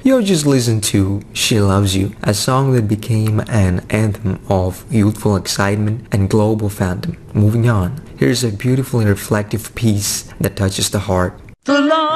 You just listened to She Loves You, a song that became an anthem of youthful excitement and global fandom. Moving on, here's a beautifully reflective piece that touches the heart.